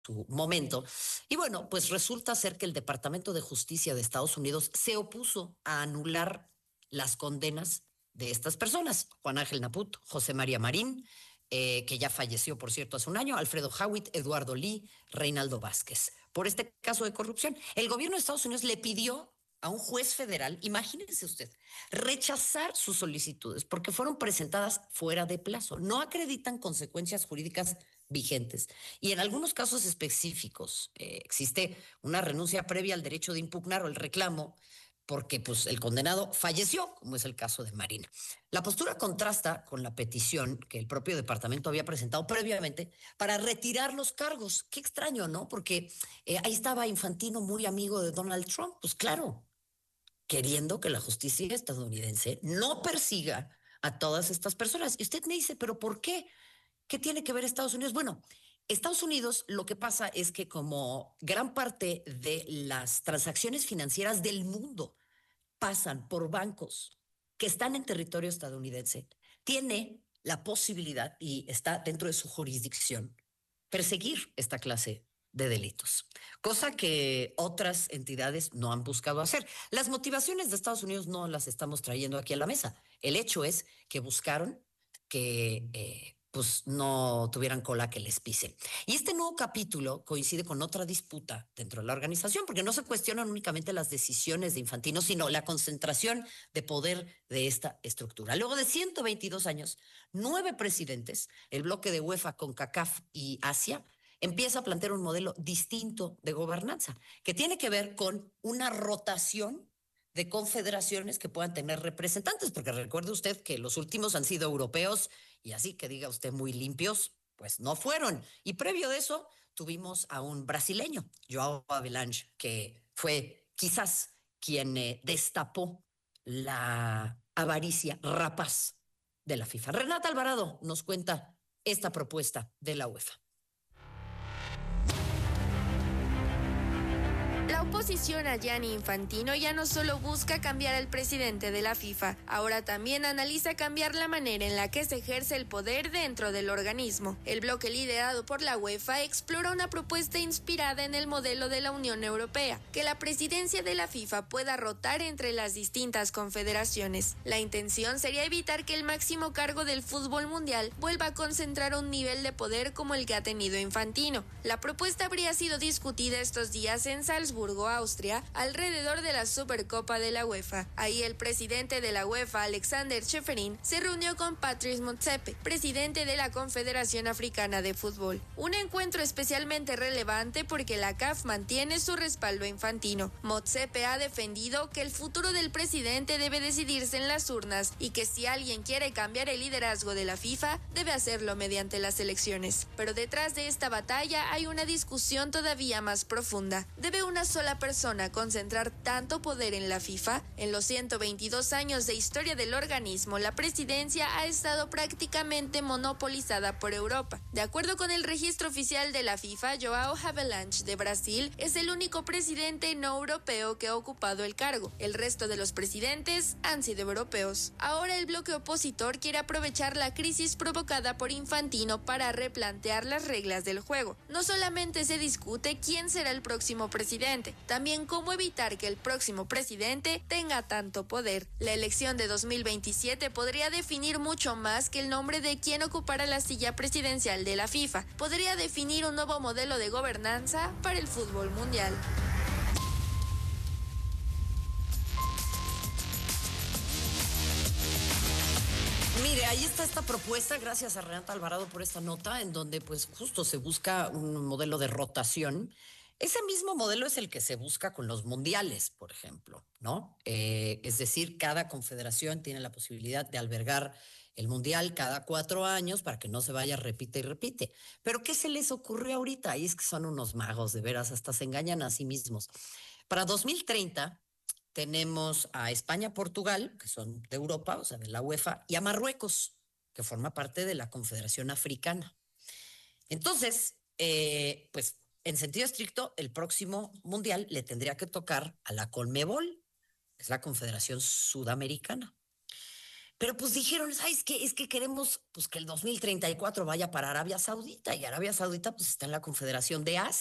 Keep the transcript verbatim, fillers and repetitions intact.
su momento. Y bueno, pues resulta ser que el Departamento de Justicia de Estados Unidos se opuso a anular las condenas de estas personas: Juan Ángel Naput, José María Marín, eh, que ya falleció, por cierto, hace un año, Alfredo Howitt, Eduardo Lee, Reinaldo Vázquez, por este caso de corrupción. El gobierno de Estados Unidos le pidió a un juez federal, imagínense usted, rechazar sus solicitudes porque fueron presentadas fuera de plazo. No acreditan consecuencias jurídicas vigentes. Y en algunos casos específicos eh, existe una renuncia previa al derecho de impugnar o el reclamo porque pues, el condenado falleció, como es el caso de Marina. La postura contrasta con la petición que el propio departamento había presentado previamente para retirar los cargos. Qué extraño, ¿no? Porque eh, ahí estaba Infantino, muy amigo de Donald Trump. Pues claro, queriendo que la justicia estadounidense no persiga a todas estas personas. Y usted me dice, ¿pero por qué? ¿Qué tiene que ver Estados Unidos? Bueno, Estados Unidos lo que pasa es que como gran parte de las transacciones financieras del mundo pasan por bancos que están en territorio estadounidense, tiene la posibilidad y está dentro de su jurisdicción perseguir esta clase de delitos, cosa que otras entidades no han buscado hacer. Las motivaciones de Estados Unidos no las estamos trayendo aquí a la mesa. El hecho es que buscaron que eh, pues no tuvieran cola que les pise. Y este nuevo capítulo coincide con otra disputa dentro de la organización, porque no se cuestionan únicamente las decisiones de Infantino, sino la concentración de poder de esta estructura. Luego de ciento veintidós años, nueve presidentes, el bloque de UEFA, CONCACAF y Asia, empieza a plantear un modelo distinto de gobernanza, que tiene que ver con una rotación de confederaciones que puedan tener representantes, porque recuerde usted que los últimos han sido europeos y así que diga usted muy limpios, pues no fueron. Y previo de eso tuvimos a un brasileño, Joao Avalanche, que fue quizás quien eh, destapó la avaricia rapaz de la FIFA. Renata Alvarado nos cuenta esta propuesta de la UEFA. La oposición a Gianni Infantino ya no solo busca cambiar al presidente de la FIFA, ahora también analiza cambiar la manera en la que se ejerce el poder dentro del organismo. El bloque liderado por la UEFA explora una propuesta inspirada en el modelo de la Unión Europea, que la presidencia de la FIFA pueda rotar entre las distintas confederaciones. La intención sería evitar que el máximo cargo del fútbol mundial vuelva a concentrar un nivel de poder como el que ha tenido Infantino. La propuesta habría sido discutida estos días en Salzburgo, Austria, alrededor de la Supercopa de la UEFA. Ahí el presidente de la UEFA, Alexander Čeferin, se reunió con Patrice Motsepe, presidente de la Confederación Africana de Fútbol. Un encuentro especialmente relevante porque la C A F mantiene su respaldo a Infantino. Motsepe ha defendido que el futuro del presidente debe decidirse en las urnas y que si alguien quiere cambiar el liderazgo de la FIFA, debe hacerlo mediante las elecciones. Pero detrás de esta batalla hay una discusión todavía más profunda. ¿Debe una sola persona concentrar tanto poder en la FIFA? En los ciento veintidós años de historia del organismo, la presidencia ha estado prácticamente monopolizada por Europa. De acuerdo con el registro oficial de la FIFA, Joao Havelange de Brasil es el único presidente no europeo que ha ocupado el cargo. El resto de los presidentes han sido europeos. Ahora el bloque opositor quiere aprovechar la crisis provocada por Infantino para replantear las reglas del juego. No solamente se discute quién será el próximo presidente, también cómo evitar que el próximo presidente tenga tanto poder. La elección de dos mil veintisiete podría definir mucho más que el nombre de quien ocupará la silla presidencial de la FIFA. Podría definir un nuevo modelo de gobernanza para el fútbol mundial. Mire, ahí está esta propuesta, gracias a Renata Alvarado por esta nota, en donde pues justo se busca un modelo de rotación. Ese mismo modelo es el que se busca con los mundiales, por ejemplo, ¿no? Eh, es decir, cada confederación tiene la posibilidad de albergar el mundial cada cuatro años para que no se vaya, repite y repite. Pero ¿qué se les ocurrió ahorita? Y es que son unos magos, de veras, hasta se engañan a sí mismos. Para dos mil treinta tenemos a España, Portugal, que son de Europa, o sea, de la UEFA, y a Marruecos, que forma parte de la Confederación Africana. Entonces, eh, pues en sentido estricto, el próximo mundial le tendría que tocar a la Conmebol, que es la Confederación Sudamericana. Pero pues dijeron, ¿sabes qué? Es que queremos pues que el dos mil treinta y cuatro vaya para Arabia Saudita y Arabia Saudita pues está en la Confederación de Asia.